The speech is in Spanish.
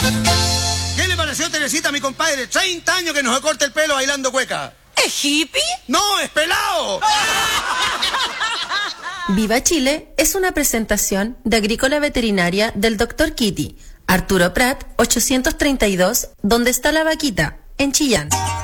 ¿Qué le pareció, Teresita, a mi compadre? 30 años que nos recorta el pelo bailando cueca. ¿Es hippie? ¡No, es pelado! Viva Chile es una presentación de Agrícola Veterinaria del Dr. Kitty, Arturo Prat, 832, donde está la vaquita, en Chillán.